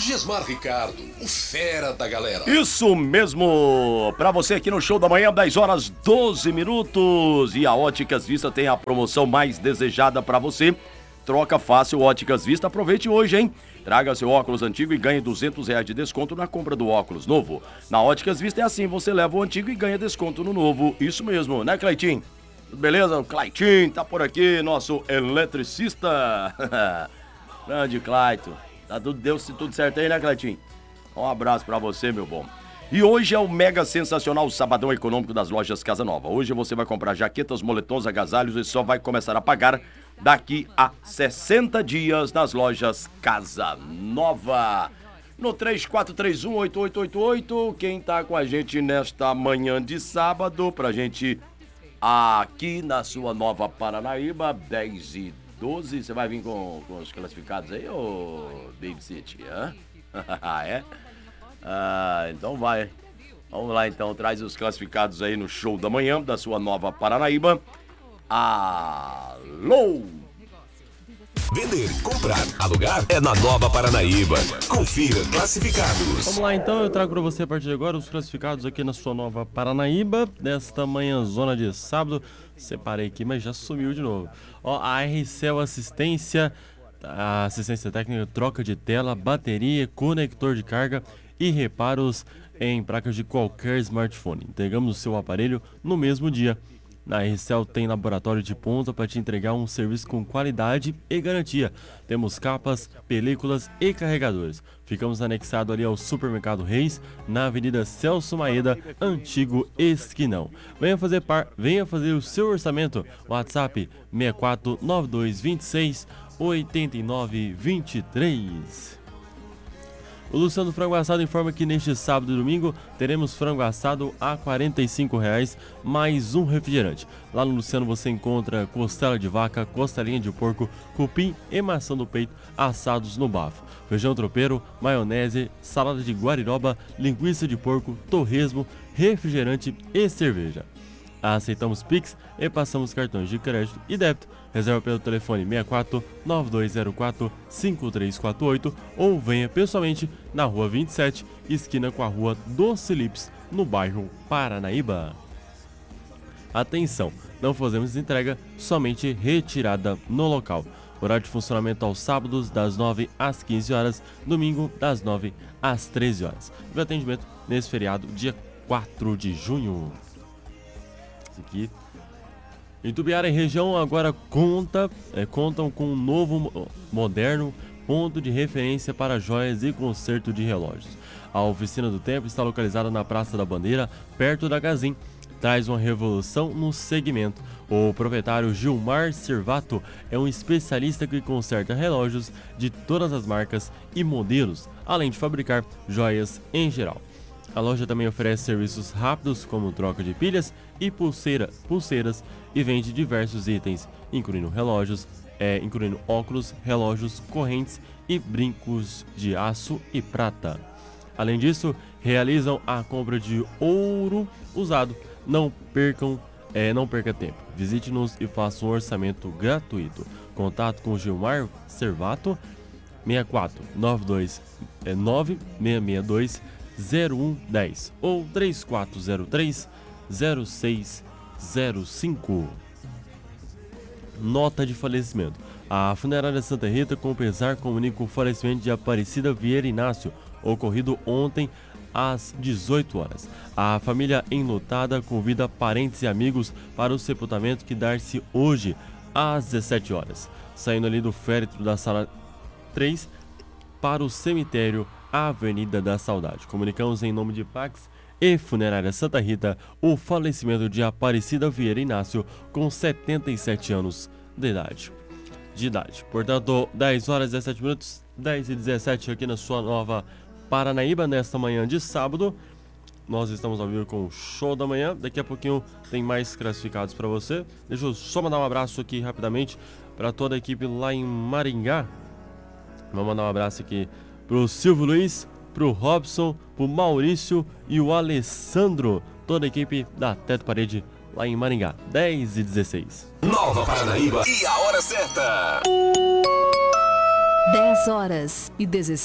Gismar Ricardo, o fera da galera. Isso mesmo! Pra você aqui no Show da Manhã, 10 horas 12 minutos. E a Óticas Vista tem a promoção mais desejada pra você. Troca fácil Óticas Vista. Aproveite hoje, hein? Traga seu óculos antigo e ganhe R$200 de desconto na compra do óculos novo. Na Óticas Vista é assim, você leva o antigo e ganha desconto no novo. Isso mesmo, né, Cleitinho? Tudo beleza? O Cleitinho tá por aqui, nosso eletricista. Grande Cleito. Tá deu tudo certo aí, né, Cleitinho? Um abraço pra você, meu bom. E hoje é o mega sensacional sabadão econômico das lojas Casa Nova. Hoje você vai comprar jaquetas, moletons, agasalhos e só vai começar a pagar daqui a 60 dias nas lojas Casa Nova. No 3431-8888, quem tá com a gente nesta manhã de sábado, pra gente aqui na sua Nova Paranaíba, 10h12, você vai vir com os classificados aí, ô Baby City? É? Então vai. Vamos lá então, traz os classificados aí no Show da Manhã da sua Nova Paranaíba. Alô! Vender, comprar, alugar é na Nova Paranaíba. Confira classificados. Vamos lá então, eu trago para você a partir de agora os classificados aqui na sua Nova Paranaíba, desta manhã zona de sábado. Separei aqui, mas já sumiu de novo. Ó, a RCel Assistência, a assistência técnica, troca de tela, bateria, conector de carga e reparos em placas de qualquer smartphone. Entregamos o seu aparelho no mesmo dia. Na RCel tem laboratório de ponta para te entregar um serviço com qualidade e garantia. Temos capas, películas e carregadores. Ficamos anexados ali ao Supermercado Reis, na Avenida Celso Maeda, antigo Esquinão. Venha fazer o seu orçamento. WhatsApp 649226 8923. O Luciano Frango Assado informa que neste sábado e domingo teremos frango assado a R$ 45,00 mais um refrigerante. Lá no Luciano você encontra costela de vaca, costelinha de porco, cupim e maçã do peito assados no bafo. Feijão tropeiro, maionese, salada de guariroba, linguiça de porco, torresmo, refrigerante e cerveja. Aceitamos Pix e passamos cartões de crédito e débito. Reserva pelo telefone 64 9204 5348 ou venha pessoalmente na Rua 27, esquina com a Rua dos Filips, no bairro Paranaíba. Atenção, não fazemos entrega, somente retirada no local. Horário de funcionamento aos sábados das 9 às 15 horas, domingo das 9 às 13 horas. E o atendimento nesse feriado, dia 4 de junho. Aqui. Itubiara e região agora contam com um novo, moderno ponto de referência para joias e conserto de relógios. A Oficina do Tempo está localizada na Praça da Bandeira, perto da Gazin. Traz uma revolução no segmento. O proprietário Gilmar Servato é um especialista que conserta relógios de todas as marcas e modelos, além de fabricar joias em geral. A loja também oferece serviços rápidos como troca de pilhas e pulseiras e vende diversos itens, incluindo incluindo óculos, relógios, correntes e brincos de aço e prata. Além disso, realizam a compra de ouro usado. Não perca tempo. Visite-nos e faça um orçamento gratuito. Contato com Gilmar Servato 64 92 9662 0110 ou 3403 0605. Nota de falecimento. A funerária Santa Rita, com pesar, comunica o falecimento de Aparecida Vieira Inácio, ocorrido ontem às 18 horas. A família enlutada convida parentes e amigos para o sepultamento que dar-se hoje às 17 horas, saindo ali do féretro da sala 3 para o cemitério Avenida da Saudade. Comunicamos em nome de Pax e Funerária Santa Rita o falecimento de Aparecida Vieira Inácio com 77 anos de idade. Portanto, 10 horas e 17 minutos, 10 e 17 aqui na sua Nova Paranaíba, nesta manhã de sábado. Nós estamos ao vivo com o Show da Manhã. Daqui a pouquinho tem mais classificados para você. Deixa eu só mandar um abraço aqui rapidamente para toda a equipe lá em Maringá. Vou mandar um abraço aqui pro Silvio Luiz, pro Robson, pro Maurício e o Alessandro, toda a equipe da Teto Parede lá em Maringá, 10 e 16. Nova Paranaíba e a hora certa. 10 horas e 16.